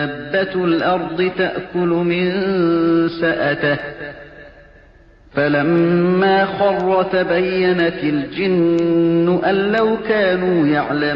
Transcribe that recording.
دَابَّةُ الْأَرْضِ تَأْكُلُ مِن سَأَتَهُ فَلَمَّا خَرَّ تَبَيَّنَتِ الْجِنُّ أَن لَّوْ كَانُوا يَعْلَمُونَ